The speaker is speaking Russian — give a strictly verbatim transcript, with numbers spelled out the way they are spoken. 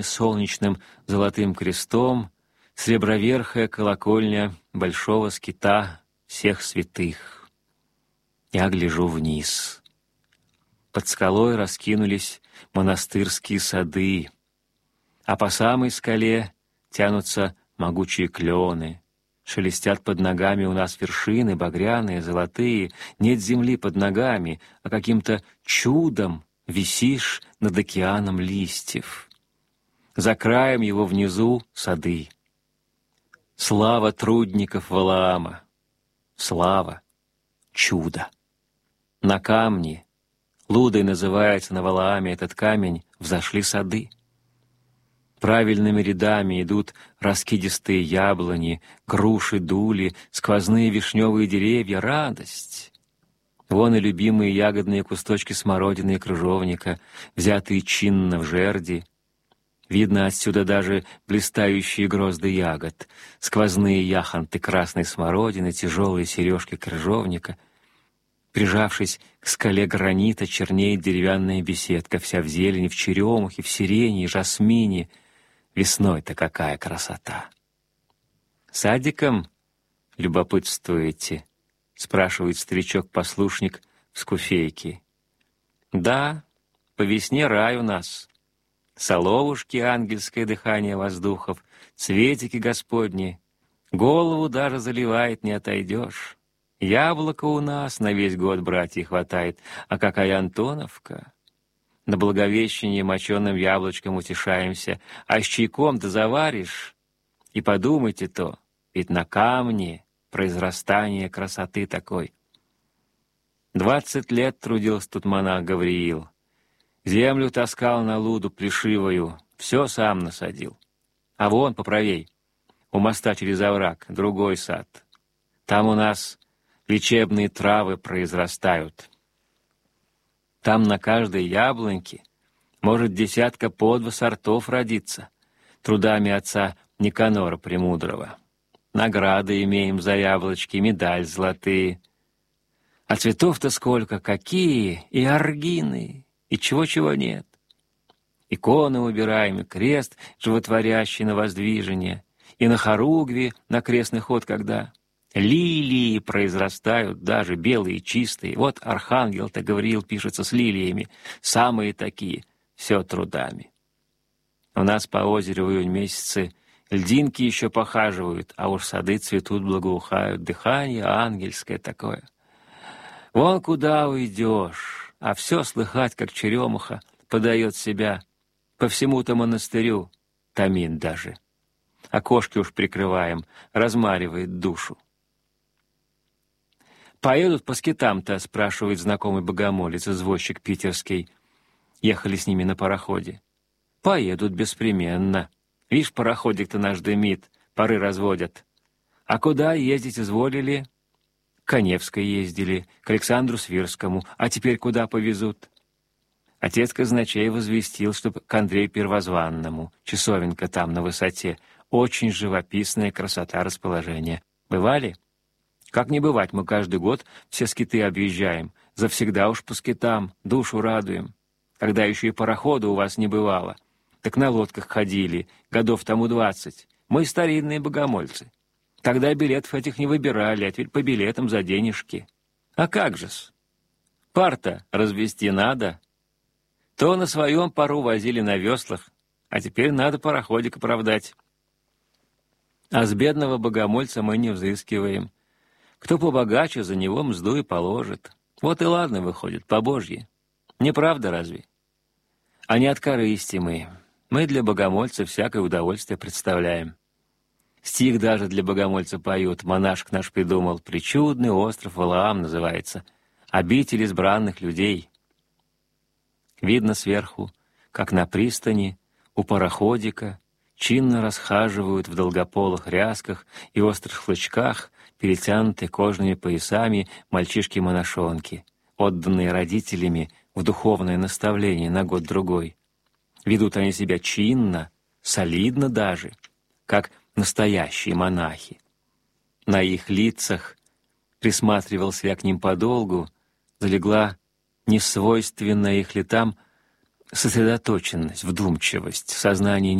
солнечным золотым крестом среброверхая колокольня большого скита всех святых. Я гляжу вниз. Под скалой раскинулись монастырские сады, а по самой скале тянутся могучие клены. Шелестят под ногами у нас вершины багряные, золотые. Нет земли под ногами, а каким-то чудом висишь над океаном листьев. За краем его внизу сады. Слава трудников Валаама! Слава! Чудо! На камне, Лудой называется на Валааме этот камень, взошли сады. Правильными рядами идут раскидистые яблони, груши, дули, сквозные вишневые деревья. Радость! Вон и любимые ягодные кусточки смородины и крыжовника, взятые чинно в жерди. Видно отсюда даже блистающие грозды ягод, сквозные яхонты красной смородины, тяжелые сережки крыжовника. Прижавшись к скале гранита, чернеет деревянная беседка, вся в зелени, в черемухе, в сирене и жасмине. Весной-то какая красота! «Садиком любопытствуете?» — спрашивает старичок-послушник в скуфейке. «Да, по весне рай у нас. Соловушки, ангельское дыхание воздухов, цветики господни. Голову даже заливает, не отойдешь. Яблоко у нас на весь год, братья, хватает, а какая Антоновка! На Благовещение моченым яблочком утешаемся, а с чайком-то заваришь. И подумайте то, ведь на камне произрастание красоты такой. Двадцать лет трудился тут монах Гавриил. Землю таскал на луду плешивую, все сам насадил. А вон поправей, у моста через овраг, другой сад. Там у нас лечебные травы произрастают. Там на каждой яблоньке может десятка по два сортов родиться, трудами отца Никанора Премудрого. Награды имеем за яблочки, медаль золотые. А цветов-то сколько, какие, и оргины, и чего-чего нет. Иконы убираем, и крест животворящий на воздвижение, и на хоругве на крестный ход когда. Лилии произрастают, даже белые и чистые. Вот архангел-то Гавриил пишется с лилиями, самые такие, все трудами. У нас по озеру в июнь месяце льдинки еще похаживают, а уж сады цветут, благоухают, дыхание ангельское такое. Вон куда уйдешь, а все слыхать, как черемуха подает себя по всему-то монастырю, томит даже. Окошки уж прикрываем, размаривает душу. «Поедут по скитам-то?» — спрашивает знакомый богомолец, извозчик питерский. Ехали с ними на пароходе. «Поедут беспременно. Вишь, пароходик-то наш дымит, пары разводят. А куда ездить изволили?» «К Каневской ездили, к Александру Свирскому. А теперь куда повезут?» Отец казначей возвестил, чтоб к Андрею Первозванному. Часовенка там, на высоте. Очень живописная красота расположения. Бывали? Как не бывать, мы каждый год все скиты объезжаем. Завсегда уж по скитам, душу радуем. Когда еще и парохода у вас не бывало. Так на лодках ходили, годов тому двадцать. Мы старинные богомольцы. Тогда билетов этих не выбирали, а теперь по билетам за денежки. А как же-с? Пар-то развести надо. То на своем пару возили на веслах, а теперь надо пароходик оправдать. А с бедного богомольца мы не взыскиваем. Кто побогаче, за него мзду и положит. Вот и ладно выходит, по-божьи. Не правда разве? А не от корысти мы. Мы для богомольца всякое удовольствие представляем. Стих даже для богомольца поют. Монашек наш придумал. «Причудный остров Валаам» называется. Обитель избранных людей. Видно сверху, как на пристани, у пароходика, чинно расхаживают в долгополых рясках и острых хлычках, перетянутые кожаными поясами мальчишки-монашонки, отданные родителями в духовное наставление на год-другой. Ведут они себя чинно, солидно даже, как настоящие монахи. На их лицах, присматривался я к ним подолгу, залегла несвойственная их летам сосредоточенность, вдумчивость, сознание